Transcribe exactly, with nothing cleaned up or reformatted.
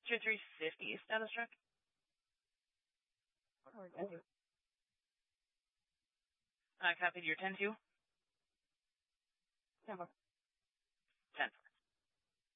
Tier three fifty status check. Or ten two. I copied your ten two. ten four.